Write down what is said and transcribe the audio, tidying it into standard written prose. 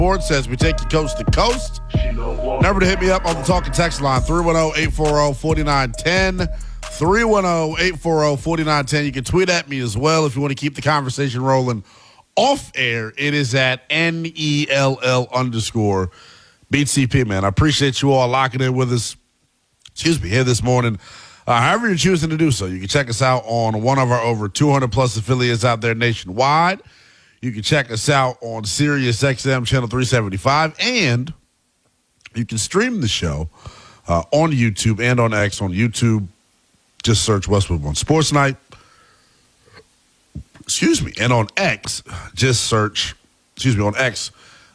Sports as we take you coast to coast. Remember to hit me up on the talking text line, 310-840-4910. 310-840-4910. You can tweet at me as well if you want to keep the conversation rolling off air. It is at NELL_BTP, man. I appreciate you all locking in with us, here this morning. However you're choosing to do so, you can check us out on one of our over 200-plus affiliates out there nationwide. You can check us out on Sirius XM Channel 375, and you can stream the show on YouTube and on X. On YouTube, just search Westwood One Sports Night. And on X, just search, on X,